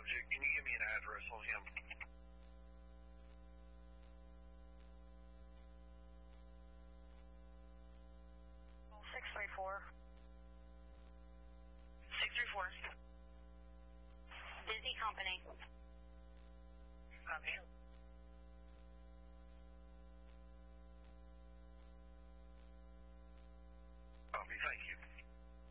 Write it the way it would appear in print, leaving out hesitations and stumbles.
subject. Can you give me an address on him? 634. 634. Busy company. Copy.